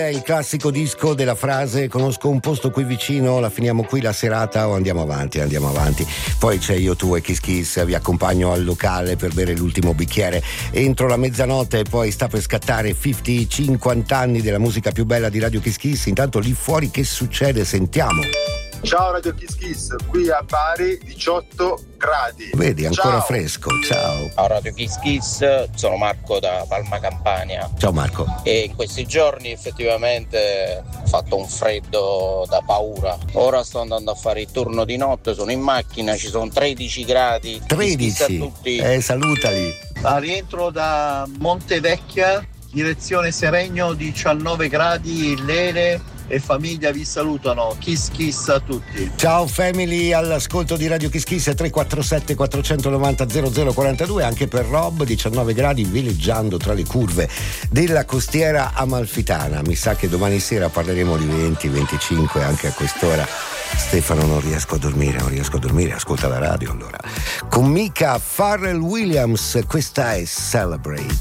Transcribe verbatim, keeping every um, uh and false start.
È il classico disco della frase conosco un posto qui vicino, la finiamo qui la serata o andiamo avanti, andiamo avanti. Poi c'è Io, Tu e Kiss Kiss, vi accompagno al locale per bere l'ultimo bicchiere entro la mezzanotte e poi sta per scattare cinquanta cinquanta anni della musica più bella di Radio Kiss Kiss. Intanto lì fuori che succede? Sentiamo. Ciao Radio Kiss Kiss, qui a Bari diciotto gradi. Vedi, ancora Ciao. Fresco. Ciao. Ciao Radio Kiss Kiss, sono Marco da Palma Campania. Ciao Marco. E in questi giorni effettivamente ho fatto un freddo da paura. Ora sto andando a fare il turno di notte, sono in macchina, ci sono tredici gradi. tredici. A tutti. Eh, salutali. A rientro da Montevecchia, direzione Seregno, diciannove gradi, Lele e famiglia vi salutano. Kiss Kiss a tutti. Ciao family, all'ascolto di Radio Kiss Kiss. Tre quattro sette quattro nove zero zero zero quattro due, anche per Rob, diciannove gradi, veleggiando tra le curve della costiera amalfitana. Mi sa che domani sera parleremo di venti venticinque anche a quest'ora. Stefano, non riesco a dormire, non riesco a dormire, ascolta la radio allora. Con Mika Pharrell Williams, questa è Celebrate.